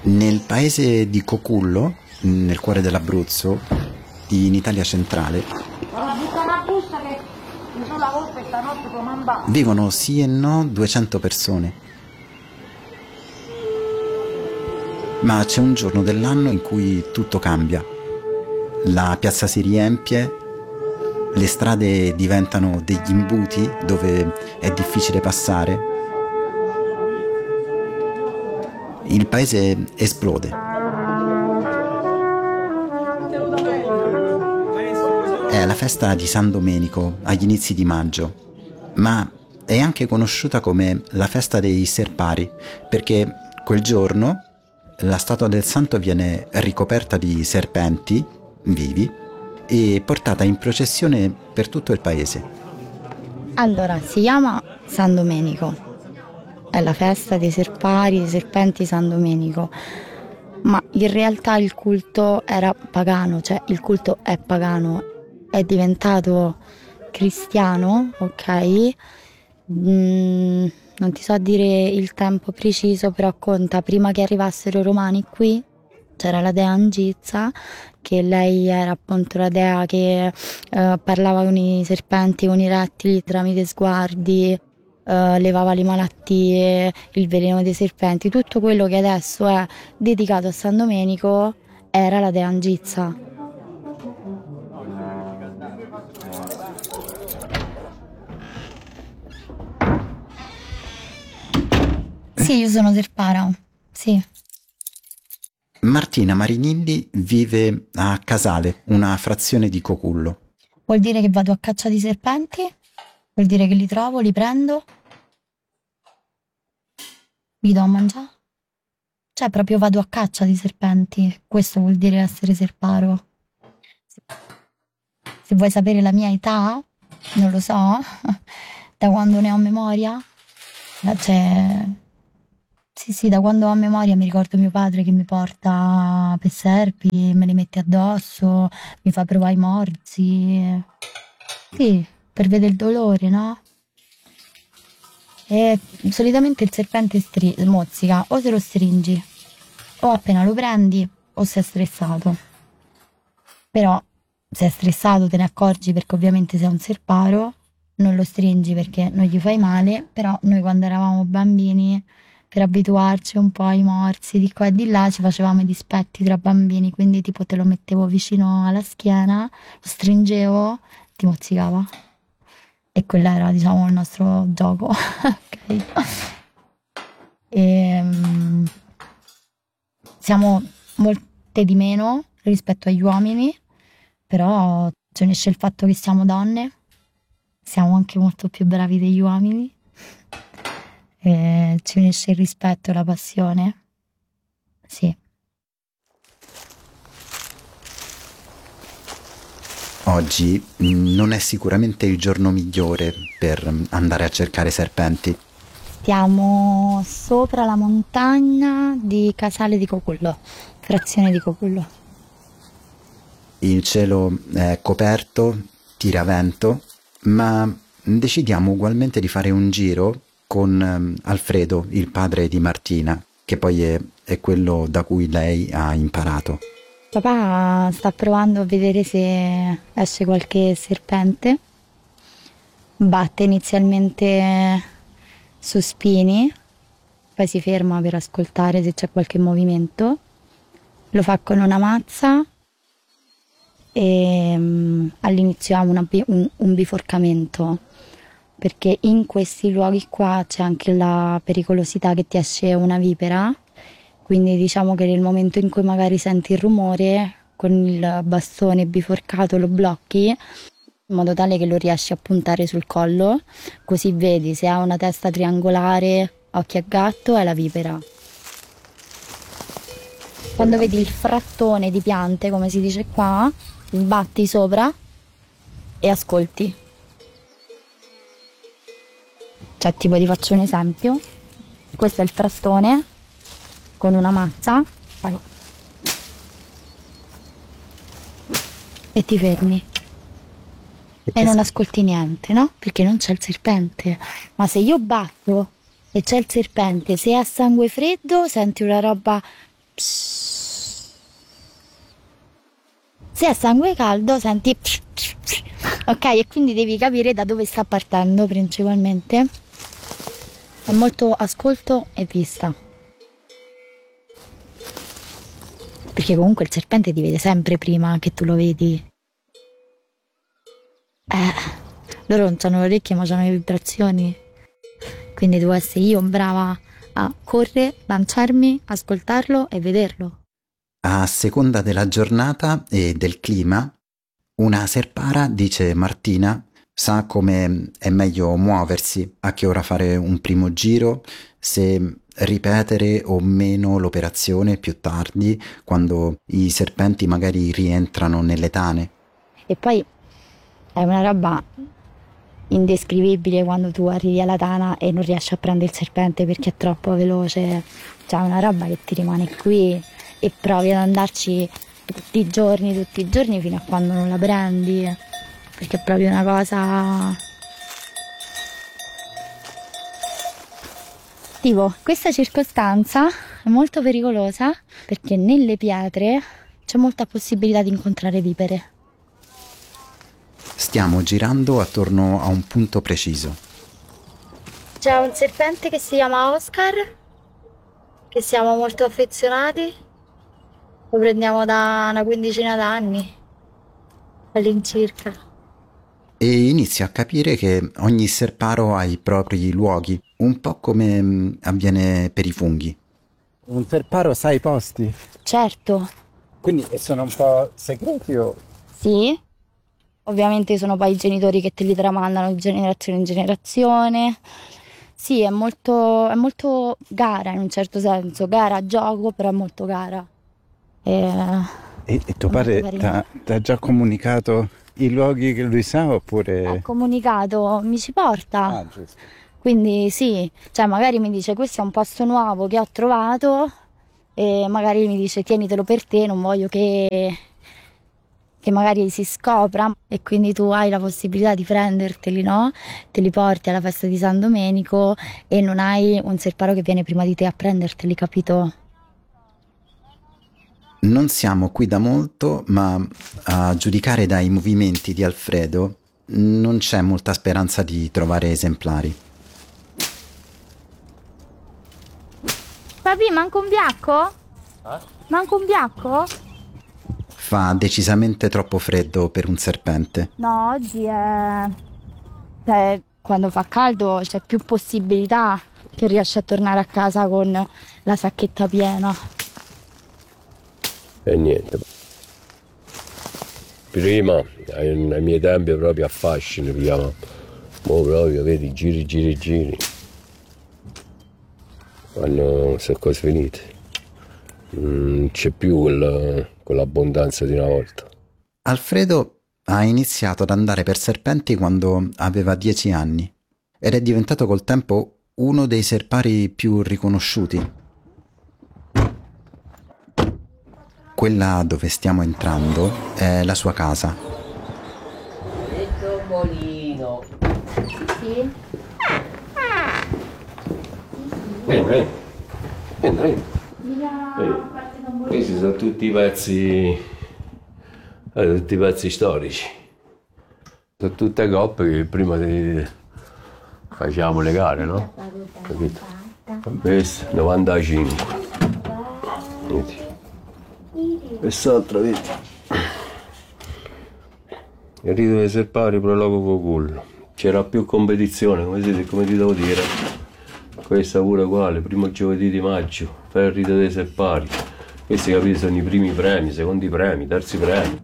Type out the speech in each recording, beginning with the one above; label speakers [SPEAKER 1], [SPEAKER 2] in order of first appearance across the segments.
[SPEAKER 1] Nel paese di Cocullo, nel cuore dell'Abruzzo, in Italia centrale, vivono sì e no 200 persone. Ma c'è un giorno dell'anno in cui tutto cambia. La piazza si riempie, le strade diventano degli imbuti dove è difficile passare. Il paese esplode. È la festa di San Domenico, agli inizi di maggio, ma è anche conosciuta come la festa dei serpari, perché quel giorno la statua del santo viene ricoperta di serpenti vivi e portata in processione per tutto il paese.
[SPEAKER 2] Allora, si chiama San Domenico. È la festa dei serpari, dei serpenti San Domenico, ma in realtà il culto era pagano, cioè il culto è pagano, è diventato cristiano, ok? Non ti so dire il tempo preciso, però conta, prima che arrivassero i romani qui, c'era la dea Angizza, che lei era appunto la dea che parlava con i serpenti, con i rettili tramite sguardi, levava le malattie, il veleno dei serpenti, tutto quello che adesso è dedicato a San Domenico era la dea Angizza. Sì, io sono serpara, sì.
[SPEAKER 1] Martina Marinilli vive a Casale, una frazione di Cocullo.
[SPEAKER 2] Vuol dire che vado a caccia di serpenti? Vuol dire che li trovo, li prendo, li do a mangiare? Cioè proprio vado a caccia di serpenti, questo vuol dire essere serparo. Se vuoi sapere la mia età, non lo so, da quando ne ho memoria, cioè, sì, da quando ho memoria mi ricordo mio padre che mi porta per serpi, me li mette addosso, mi fa provare i morsi, sì, per vedere il dolore, no? E solitamente il serpente mozzica, o se lo stringi, o appena lo prendi, o sei stressato. Però se è stressato te ne accorgi perché ovviamente sei un serparo, non lo stringi perché non gli fai male, però noi quando eravamo bambini, per abituarci un po' ai morsi di qua e di là, ci facevamo i dispetti tra bambini, quindi tipo te lo mettevo vicino alla schiena, lo stringevo, ti mozzicava. E quello era, diciamo, il nostro gioco. Ok. Siamo molte di meno rispetto agli uomini, però ci unisce il fatto che siamo donne, siamo anche molto più bravi degli uomini, ci unisce il rispetto e la passione, sì.
[SPEAKER 1] Oggi non è sicuramente il giorno migliore per andare a cercare serpenti.
[SPEAKER 2] Stiamo sopra la montagna di Casale di Cocullo, frazione di Cocullo.
[SPEAKER 1] Il cielo è coperto, tira vento, ma decidiamo ugualmente di fare un giro con Alfredo, il padre di Martina, che poi è quello da cui lei ha imparato.
[SPEAKER 2] Papà sta provando a vedere se esce qualche serpente, batte inizialmente su spini, poi si ferma per ascoltare se c'è qualche movimento, lo fa con una mazza e all'inizio ha un biforcamento, perché in questi luoghi qua c'è anche la pericolosità che ti esce una vipera. Quindi diciamo che nel momento in cui magari senti il rumore, con il bastone biforcato lo blocchi in modo tale che lo riesci a puntare sul collo, così vedi se ha una testa triangolare, occhi a gatto, è la vipera. Quando vedi il frattone di piante, come si dice qua, sbatti sopra e ascolti. Cioè tipo ti faccio un esempio, questo è il frattone, con una mazza, vai. E ti fermi e non ascolti niente, no? Perché non c'è il serpente. Ma se io batto e c'è il serpente, se è a sangue freddo senti una roba Se è sangue caldo senti ok, e quindi devi capire da dove sta partendo principalmente. È molto ascolto e vista, perché comunque il serpente ti vede sempre prima che tu lo vedi. Loro non hanno le orecchie ma hanno le vibrazioni, quindi devo essere io brava a correre, lanciarmi, ascoltarlo e vederlo.
[SPEAKER 1] A seconda della giornata e del clima, una serpara, dice Martina, sa come è meglio muoversi, a che ora fare un primo giro, se ripetere o meno l'operazione più tardi, quando i serpenti magari rientrano nelle tane.
[SPEAKER 2] E poi è una roba indescrivibile quando tu arrivi alla tana e non riesci a prendere il serpente perché è troppo veloce. Cioè è una roba che ti rimane qui e provi ad andarci tutti i giorni fino a quando non la prendi, perché è proprio una cosa tipo. Questa circostanza è molto pericolosa perché nelle pietre c'è molta possibilità di incontrare vipere.
[SPEAKER 1] Stiamo girando attorno a un punto preciso.
[SPEAKER 2] C'è un serpente che si chiama Oscar, che siamo molto affezionati, lo prendiamo da una quindicina d'anni all'incirca.
[SPEAKER 1] E inizio a capire che ogni serparo ha i propri luoghi, un po' come avviene per i funghi.
[SPEAKER 3] Un serparo sa i posti?
[SPEAKER 2] Certo.
[SPEAKER 3] Quindi sono un po' segreti o?
[SPEAKER 2] Sì, ovviamente sono poi i genitori che te li tramandano di generazione in generazione. Sì, è molto gara in un certo senso, gara, gioco, però è molto gara.
[SPEAKER 3] E tuo padre ti ha già comunicato i luoghi che lui sa oppure?
[SPEAKER 2] Ha comunicato, mi ci porta.
[SPEAKER 3] Ah, giusto.
[SPEAKER 2] Quindi sì, cioè magari mi dice questo è un posto nuovo che ho trovato e magari mi dice tienitelo per te, non voglio che magari si scopra, e quindi tu hai la possibilità di prenderteli, no? Te li porti alla festa di San Domenico e non hai un serparo che viene prima di te a prenderteli, capito?
[SPEAKER 1] Non siamo qui da molto, ma a giudicare dai movimenti di Alfredo non c'è molta speranza di trovare esemplari.
[SPEAKER 2] Papi, manca un biacco? Manca un biacco?
[SPEAKER 1] Fa decisamente troppo freddo per un serpente.
[SPEAKER 2] No, oggi è... Cioè, quando fa caldo c'è più possibilità che riesci a tornare a casa con la sacchetta piena.
[SPEAKER 4] E niente. Prima, ai miei tempi, proprio affascino, mo proprio, vedi, giri. Quando sono cose finite. Non c'è più quell'abbondanza di una volta.
[SPEAKER 1] Alfredo ha iniziato ad andare per serpenti quando aveva 10 anni ed è diventato col tempo uno dei serpari più riconosciuti. Quella dove stiamo entrando è la sua casa.
[SPEAKER 4] Il tombolino.
[SPEAKER 2] Sì?
[SPEAKER 4] Entra. Questi sono tutti i pezzi storici. Sono tutte coppe che prima facevamo le gare, no? Capito? Questo 95. Vedi? Quest'altra, vedi? Il rito dei serpari prologo Vocullo. C'era più competizione, come ti devo dire. Questa pure uguale, primo giovedì di maggio, per il rito dei serpari. Questi, capite, sono i primi premi, secondi premi, terzi premi.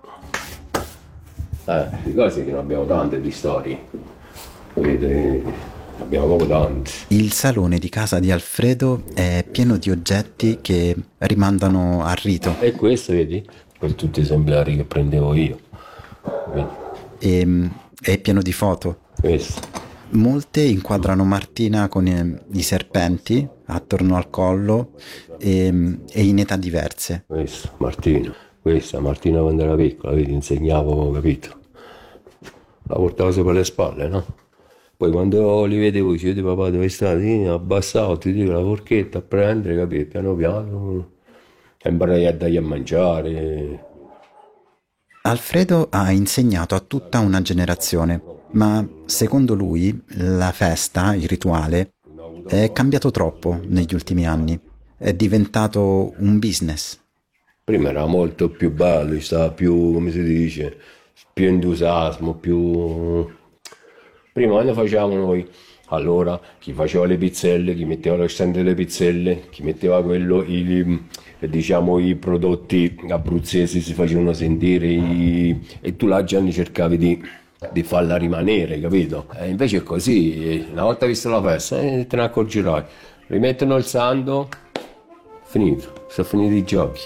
[SPEAKER 4] Di cose che non abbiamo tante di storie. Vedete, abbiamo proprio tante.
[SPEAKER 1] Il salone di casa di Alfredo è pieno di oggetti che rimandano al rito.
[SPEAKER 4] E questo, vedi? Per tutti gli esemplari che prendevo io. Vedi?
[SPEAKER 1] E è pieno di foto.
[SPEAKER 4] Questo.
[SPEAKER 1] Molte inquadrano Martina con i serpenti attorno al collo e in età diverse.
[SPEAKER 4] Questo, Martina. Questa, Martina quando era piccola, vedi, insegnavo, capito? La portavo sopra le spalle, no? Poi quando li vedevo, dicevo, papà dove stai? Abbassavo, ti dico la forchetta a prendere, capito? Piano piano imparai a dargli a mangiare.
[SPEAKER 1] Alfredo ha insegnato a tutta una generazione, ma secondo lui la festa, il rituale, è cambiato troppo negli ultimi anni. È diventato un business.
[SPEAKER 4] Prima era molto più bello, stava più, come si dice, più entusiasmo, più... Prima quando facevamo noi, allora chi faceva le pizzelle, chi metteva lo stand delle pizzelle, chi metteva quello, diciamo i prodotti abruzzesi si facevano sentire e tu là Gianni cercavi di farla rimanere, capito? E invece è così, una volta vista la festa te ne accorgerai, rimettono il santo, finito, sono finiti i giochi.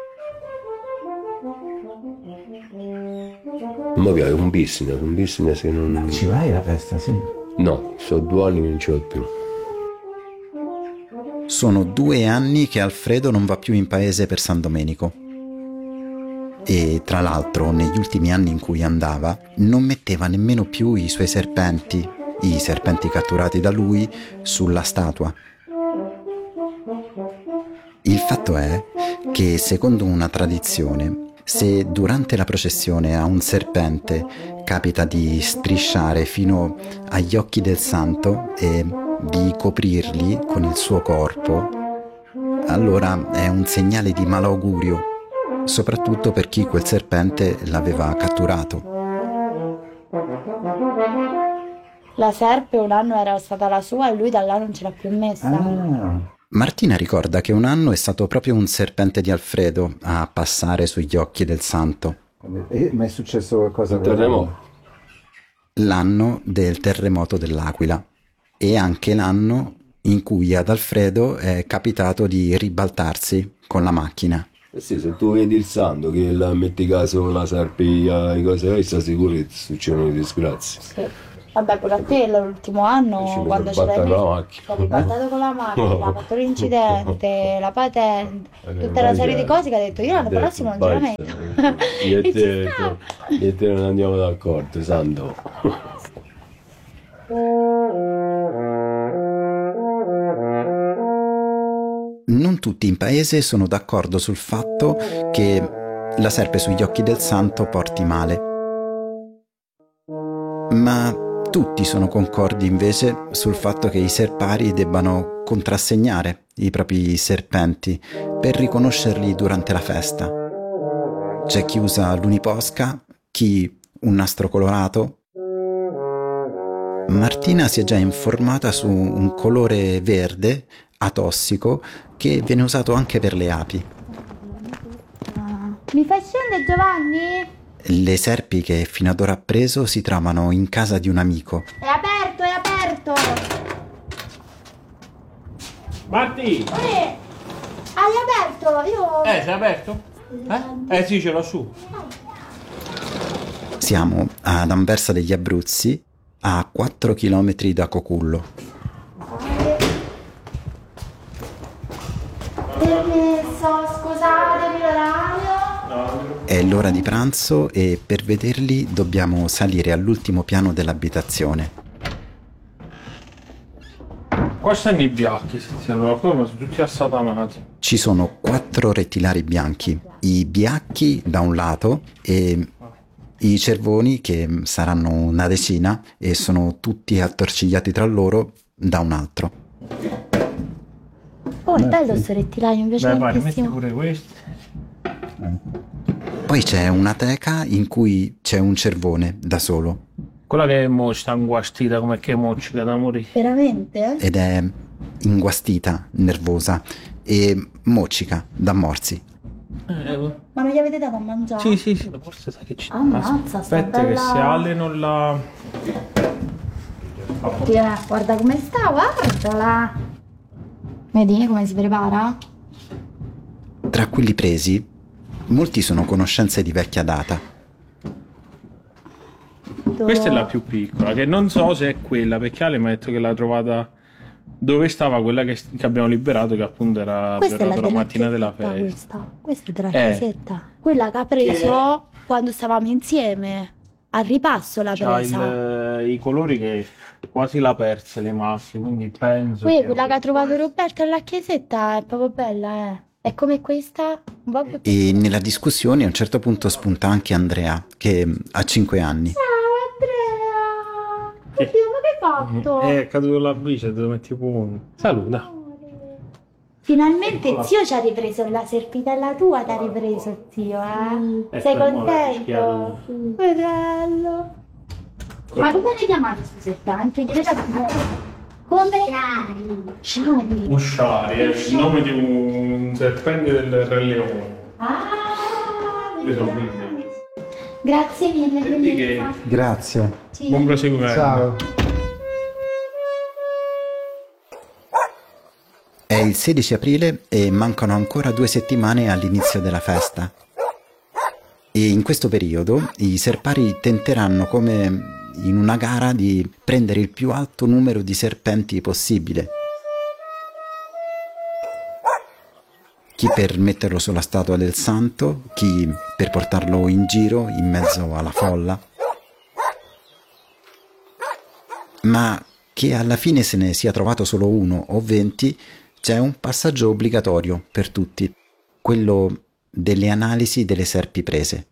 [SPEAKER 4] Ma è un business che non...
[SPEAKER 3] Ci vai alla festa, sì?
[SPEAKER 4] No, sono 2 anni che non ce l'ho più.
[SPEAKER 1] Sono 2 anni che Alfredo non va più in paese per San Domenico. E tra l'altro, negli ultimi anni in cui andava, non metteva nemmeno più i suoi serpenti, i serpenti catturati da lui, sulla statua. Il fatto è che, secondo una tradizione, se durante la processione a un serpente capita di strisciare fino agli occhi del santo e di coprirli con il suo corpo, allora è un segnale di malaugurio, soprattutto per chi quel serpente l'aveva catturato.
[SPEAKER 2] La serpe un anno era stata la sua e lui da là non ce l'ha più messa.
[SPEAKER 1] Martina ricorda che un anno è stato proprio un serpente di Alfredo a passare sugli occhi del santo.
[SPEAKER 3] Ma è successo qualcosa?
[SPEAKER 4] Terremoto.
[SPEAKER 1] L'anno del terremoto dell'Aquila e anche l'anno in cui ad Alfredo è capitato di ribaltarsi con la macchina.
[SPEAKER 4] Sì, se tu vedi il santo che metti caso la serpe e cose, stai sicuro che ti succedono disgrazie.
[SPEAKER 2] Sì. Vabbè, pure a te l'ultimo anno, quando ce l'hai ribaltato con la macchina, ha fatto l'incidente, la patente, tutta una serie di cose che ha detto io l'anno prossimo non ce la metto.
[SPEAKER 4] Io e te non andiamo d'accordo, santo.
[SPEAKER 1] Non tutti in paese sono d'accordo sul fatto che la serpe sugli occhi del santo porti male. Ma tutti sono concordi invece sul fatto che i serpari debbano contrassegnare i propri serpenti per riconoscerli durante la festa. C'è chi usa l'uniposca, chi un nastro colorato. Martina si è già informata su un colore verde atossico che viene usato anche per le api.
[SPEAKER 2] Mi fai scendere, Giovanni?
[SPEAKER 1] Le serpi che fino ad ora ha preso si trovano in casa di un amico.
[SPEAKER 2] È aperto, è aperto!
[SPEAKER 5] Marti!
[SPEAKER 2] Hai aperto? Io...
[SPEAKER 5] Sei aperto? Sì, ce l'ho su.
[SPEAKER 1] Siamo ad Anversa degli Abruzzi, a 4 chilometri da Cocullo.
[SPEAKER 2] Permesso, scusatemi l'orario.
[SPEAKER 1] È l'ora di pranzo e per vederli dobbiamo salire all'ultimo piano dell'abitazione.
[SPEAKER 5] Qua stanno i bianchi, sono tutti assatanati.
[SPEAKER 1] Ci sono 4 rettilari bianchi, i biacchi da un lato e i cervoni, che saranno una decina e sono tutti attorcigliati tra loro, da un altro.
[SPEAKER 2] Oh, è bello sto rettiliaio, invece
[SPEAKER 5] Beh, metti
[SPEAKER 2] bellissimo.
[SPEAKER 5] pure questi.
[SPEAKER 1] Poi c'è una teca in cui c'è un cervone da solo.
[SPEAKER 5] Quella che mo sta inguastita come che moccica da morire.
[SPEAKER 2] Veramente?
[SPEAKER 1] Ed è inguastita, nervosa e moccica da morsi.
[SPEAKER 2] Ma non gli avete dato a mangiare?
[SPEAKER 5] Sì, forse sai che c'è.
[SPEAKER 2] Ammazza, sta
[SPEAKER 5] Aspetta
[SPEAKER 2] bella...
[SPEAKER 5] che se Ale non la...
[SPEAKER 2] Guarda come sta, guardala. Vedi come si prepara?
[SPEAKER 1] Tra quelli presi, molti sono conoscenze di vecchia data.
[SPEAKER 5] Questa è la più piccola, che non so se è quella, perché Ale mi ha detto che l'ha trovata dove stava quella che abbiamo liberato, che appunto era
[SPEAKER 2] Questa è
[SPEAKER 5] la
[SPEAKER 2] della
[SPEAKER 5] mattina della
[SPEAKER 2] chiesetta,
[SPEAKER 5] festa.
[SPEAKER 2] Questa è della chiesetta. Quella che ha preso quando stavamo insieme. Al ripasso l'ha presa.
[SPEAKER 5] I colori che quasi l'ha persa le masse, quindi penso
[SPEAKER 2] Quella che ha trovato Roberta alla chiesetta è proprio bella, È come questa, un po' più...
[SPEAKER 1] E nella discussione a un certo punto spunta anche Andrea, che ha 5 anni.
[SPEAKER 2] Ciao Andrea! Oddio, ma che hai fatto?
[SPEAKER 5] È caduto la bici, te lo metti pure. Saluta.
[SPEAKER 2] Finalmente zio ci ha ripreso la serpitella tua, ti ha ripreso zio, eh? Sei contento? Bello. Ma come li chiamate scusettante? Come? Shari.
[SPEAKER 5] Ushari è il nome di un serpente del Re Leone. Io sono quindi.
[SPEAKER 2] Grazie mille, bellezza.
[SPEAKER 3] Grazie.
[SPEAKER 5] Buon proseguimento.
[SPEAKER 3] Ciao.
[SPEAKER 1] È il 16 aprile e mancano ancora 2 settimane all'inizio della festa. E in questo periodo i serpari tenteranno, come in una gara, di prendere il più alto numero di serpenti possibile. Chi per metterlo sulla statua del santo, chi per portarlo in giro in mezzo alla folla. Ma che alla fine se ne sia trovato solo 1 o 20, c'è un passaggio obbligatorio per tutti, quello delle analisi delle serpi prese.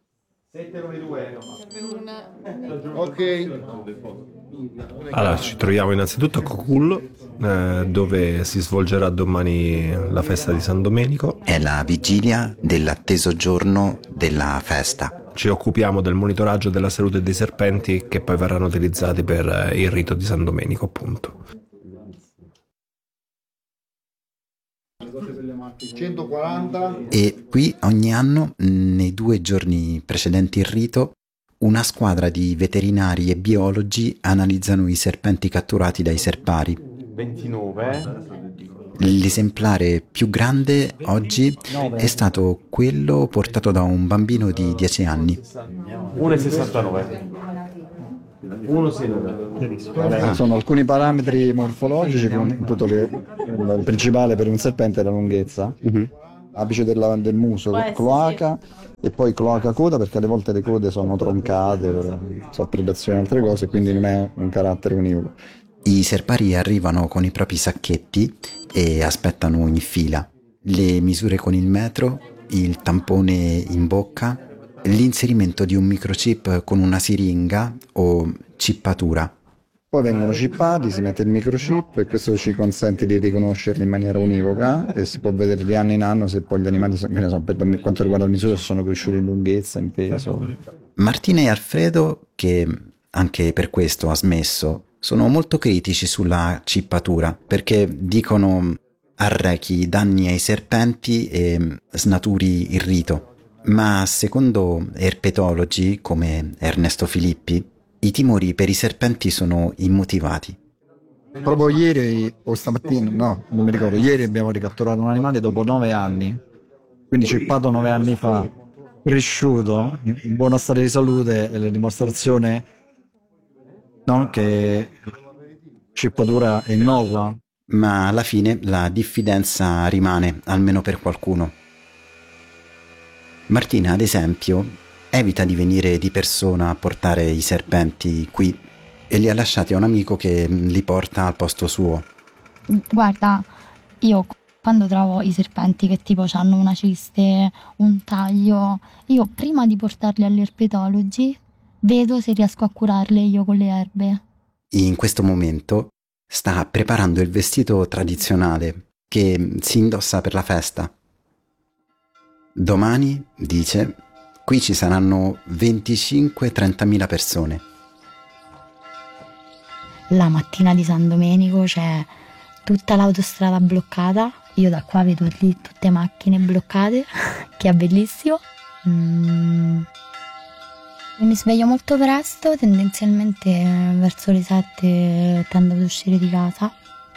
[SPEAKER 6] Ok.
[SPEAKER 7] Allora, ci troviamo innanzitutto a Cocul, dove si svolgerà domani la festa di San Domenico.
[SPEAKER 1] È la vigilia dell'atteso giorno della festa.
[SPEAKER 7] Ci occupiamo del monitoraggio della salute dei serpenti che poi verranno utilizzati per il rito di San Domenico, appunto.
[SPEAKER 6] 140.
[SPEAKER 1] E qui ogni anno, nei 2 giorni precedenti il rito, una squadra di veterinari e biologi analizzano i serpenti catturati dai serpari.
[SPEAKER 6] 29.
[SPEAKER 1] L'esemplare più grande oggi è stato quello portato da un bambino di 10 anni.
[SPEAKER 6] 1,69. 1,69.
[SPEAKER 8] Sono alcuni parametri morfologici, appunto il principale per un serpente è la lunghezza, apice del muso, cloaca e poi cloaca coda, perché alle volte le code sono troncate per predazione e altre cose, quindi non è un carattere univoco.
[SPEAKER 1] I serpari arrivano con i propri sacchetti e aspettano in fila. Le misure con il metro, il tampone in bocca, l'inserimento di un microchip con una siringa o chippatura.
[SPEAKER 8] Poi vengono chippati, si mette il microchip e questo ci consente di riconoscerli in maniera univoca e si può vedere di anno in anno se poi gli animali, per quanto riguarda le misure, sono cresciuti in lunghezza, in peso.
[SPEAKER 1] Martina e Alfredo, che anche per questo ha smesso, sono molto critici sulla chippatura perché dicono arrechi danni ai serpenti e snaturi il rito. Ma secondo erpetologi come Ernesto Filippi, i timori per i serpenti sono immotivati.
[SPEAKER 8] Proprio ieri o stamattina, no, non mi ricordo, ieri abbiamo ricatturato un animale dopo 9 anni, quindi cippato 9 anni fa, cresciuto, in buono stato di salute, e la dimostrazione, no, che cippatura è innocua.
[SPEAKER 1] Ma alla fine la diffidenza rimane, almeno per qualcuno. Martina, ad esempio, evita di venire di persona a portare i serpenti qui e li ha lasciati a un amico che li porta al posto suo.
[SPEAKER 2] Guarda, io quando trovo i serpenti che tipo hanno una ciste, un taglio, io prima di portarli agli erpetologi vedo se riesco a curarle io con le erbe.
[SPEAKER 1] In questo momento sta preparando il vestito tradizionale che si indossa per la festa. Domani, dice, qui ci saranno 25-30.000 persone.
[SPEAKER 2] La mattina di San Domenico c'è tutta l'autostrada bloccata, io da qua vedo lì tutte macchine bloccate, che è bellissimo. Mi sveglio molto presto, tendenzialmente verso le 7 tendo ad uscire di casa.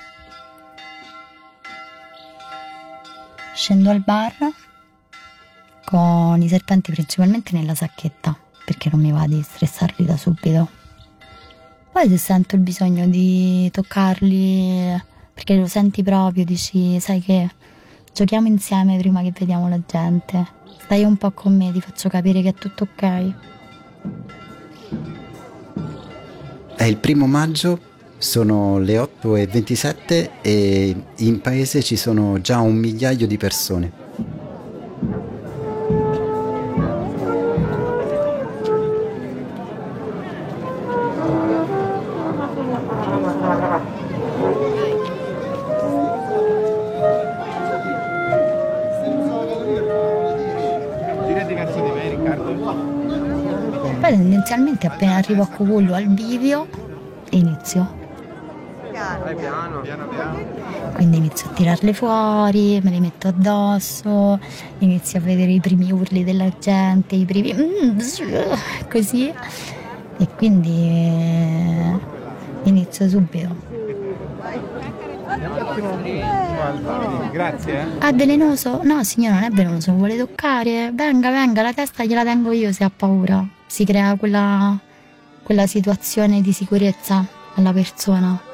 [SPEAKER 2] Scendo al bar con i serpenti principalmente nella sacchetta, perché non mi va di stressarli da subito. Poi se sento il bisogno di toccarli, perché lo senti proprio, dici, sai che giochiamo insieme prima che vediamo la gente. Stai un po' con me, ti faccio capire che è tutto ok.
[SPEAKER 1] È il 1 maggio Sono le 8:27 e in paese ci sono già 1 migliaio di persone.
[SPEAKER 2] Poi tendenzialmente appena arrivo a Cogullo al bivio inizio. Quindi inizio a tirarle fuori, me le metto addosso, inizio a vedere i primi urli della gente, i primi così, e quindi inizio subito.
[SPEAKER 3] Grazie.
[SPEAKER 2] È velenoso? No signora, non è velenoso, vuole toccare? Venga, venga, la testa gliela tengo io se ha paura. Si crea quella situazione di sicurezza alla persona.